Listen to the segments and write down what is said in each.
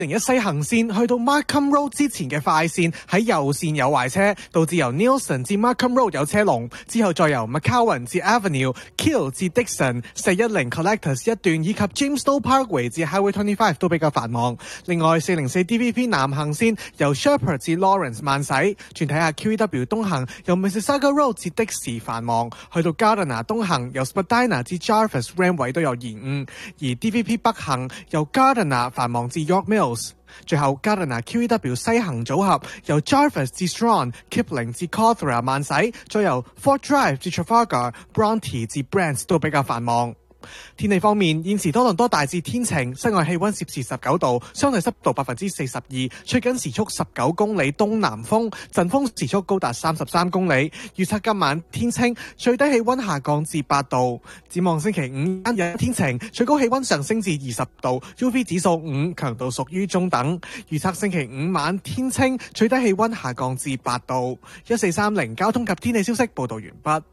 1西行線去到 Markham Road 之前嘅快線喺右線有壞車，導致由 Neilson 至 Markham Road 有車龍，之後再由 McCowan 至 Avenue、Kill 至 Dixon、410 Collectors 一段以及 Jamestown Parkway 至 Highway 25都比較繁忙。另外404 DVP 南行線由 Shepherd 至 Lawrence 慢駛，轉睇下 QEW 東行由 Mississauga Road 至的士繁忙，去到 Gardiner 東行由 Spadina 至 Jarvis Ramp 位都有延誤，而 DVP 北行由 Gardiner 繁忙至 York Mills。最後 Gardiner QEW 西行組合由 Jarvis 至 Strong、Kipling 至 Cawthra 慢駛，再由 Fort Drive 至 Trafalgar、Bronte 至 Brent 都比較繁忙。天氣方面，現時多倫多大致天晴，室外氣溫攝氏19度，相對濕度42%，吹緊時速19公里東南風，陣風時速高達33公里。預測今晚天清，最低氣溫下降至8度。展望星期五單日天晴，最高氣溫上升至20度 ，UV 指數5，強度屬於中等。預測星期五晚天清，最低氣溫下降至8度。1430交通及天氣消息報道完畢。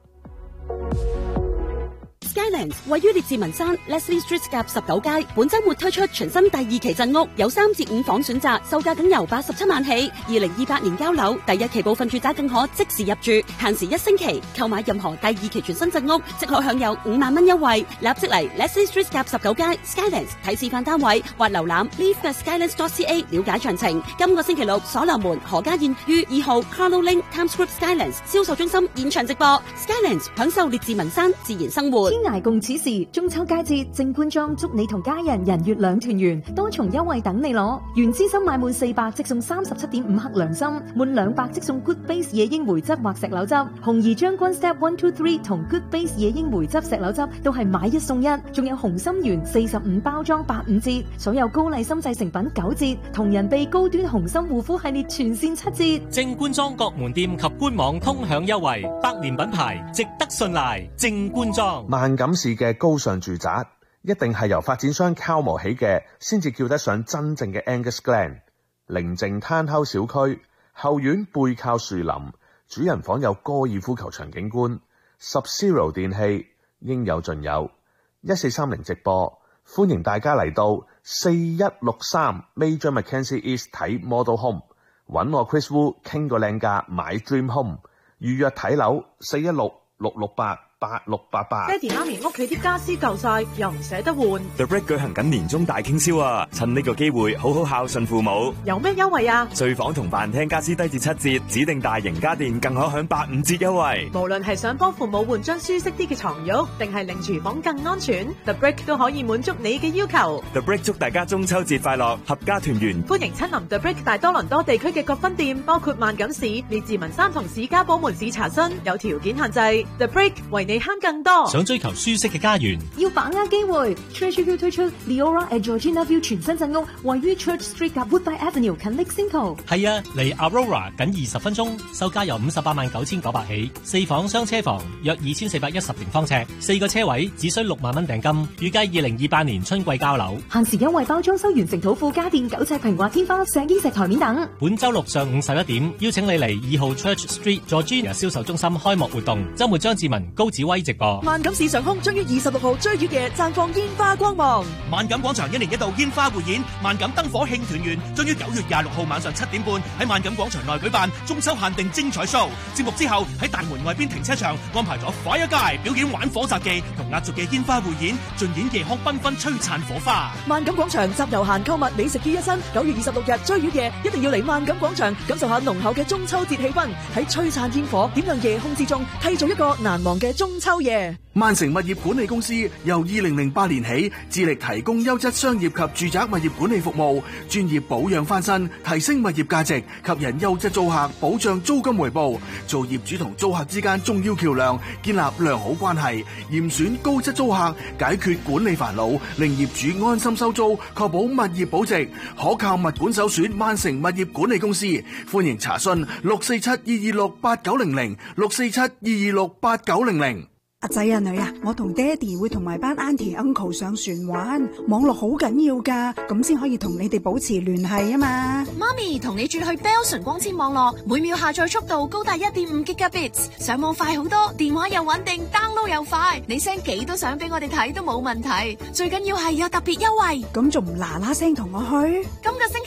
Skylands 位於列治文山 Leslie Street 夾19街，本周末推出全新第2期鎮屋，有3至5房選擇，售價僅由87萬起。2028年交樓，第1期部分住宅更可即時入住，限時1星期。購買任何第2期全新鎮屋，即可享有5萬蚊優惠。立即嚟 Leslie Street 夾19街 Skylands 睇示範單位，或瀏覽 leave.skylands.ca 了解詳情。今個星期六，所羅門何家燕於2號 Carlo Link Times Square Skylands 銷售中心現場直播。Skylands 享受列治文山自然生活。 天涯共此時，中秋佳節，正官莊祝你同家人人月兩團圓，多重優惠等你攞。原資深買滿400即送37.5克良心，滿200即送 Good Base 野鷹梅汁或石榴汁。紅怡將軍 Step 123同 Good Base 野鷹梅汁石榴汁都係買1送1，仲有紅心圓45包裝85折，所有高麗參製成品9折，同人鼻高端紅心護膚系列全線7折。 正官莊各門店及官網通享優惠，百年品牌值得信賴。正官莊萬錦市嘅高尚住宅，一定係由發展商敲模起嘅，先至叫得上真正嘅 Angus Glen。寧靜攤溝小區，後院背靠樹林，主人房有高爾夫球場景觀，Sub-Zero 電器應有盡有。1430直播，歡迎大家嚟到4163 Major Mackenzie East 睇 Model Home， 揾我 Chris Wu 傾個靚價買 Dream Home， 預約睇樓416-668-8688。 爹哋媽咪屋企啲家私舊晒，又唔捨得換。 The Brick 舉行緊年終大傾銷啊！趁呢個機會好好孝順父母。 有咩優惠啊？ 睡房同飯廳家私低至7折，指定大型家電更可享85折優惠。 無論係想幫父母換張舒適啲嘅床褥，定係令廚房更安全， The Brick 都可以滿足你嘅要求。 The Brick 祝大家中秋節快樂，合家團圓。 歡迎親臨 The Brick 大多倫多地區嘅各分店，包括萬錦市、列治文山同史家堡門市查詢，有條件限制。The Brick 為你慳更多。 想追求舒適嘅家園， 要把握機會。Treasure 推出 Leora at Georgina View 全新鎮屋，位於 Church Street 及 Woodbine Avenue 近 Lexington。 係啊，離 Aurora 僅20分鐘，售價由589900起，4房雙車房，約2410平方尺，4個車位，只需6萬蚊訂金，預計2028年春季交樓。 限時優惠包裝修完成土庫家電9尺平滑天花、石英石台面等。 本周六上午11點，邀請你嚟2號 Church Street Georgina 銷售中心開幕活動，周末張志文、高子威直播。 萬錦市上空將於26號追月夜綻放煙花光芒。 萬錦廣場1年1度煙花匯演，萬錦燈火慶團圓，將於9月26號晚上7點半喺萬錦廣場內舉辦中秋限定精彩 show。節目之後喺大門外邊停車場安排咗 Fire Guy 表演玩火雜技同壓軸嘅煙花匯演，盡演夜空繽紛璀璨火花。 萬錦廣場集遊閒購物美食於一身，9月26日追月夜一定要嚟萬錦廣場感受下濃厚嘅中秋節氣氛，喺璀璨煙火點亮夜空之中，締造一個難忘嘅中秋夜。 萬城物業管理公司由2008年起致力提供優質商業及住宅物業管理服務，專業保養翻新，提升物業價值，吸引優質租客，保障租金回報，做業主同租客之間重要橋樑，建立良好關係，嚴選高質租客，解決管理煩惱，令業主安心收租，確保物業保值，可靠物管首選萬城物業管理公司。歡迎查詢647-226-8900 647-226-8900。 阿仔啊女啊，我同爹哋會同埋班 auntie uncle 上船玩，網絡好緊要噶，咁先可以同你哋保持聯繫啊嘛。 媽咪同你轉去 Bell 純光纖網絡，每秒下載速度高達 1.5 Gigabits， 上網快好多，電話又穩定 ，download 又快，你 send 幾多相俾我哋睇都冇問題，最緊要係有特別優惠。 咁仲唔嗱嗱聲同我去？ 今個星期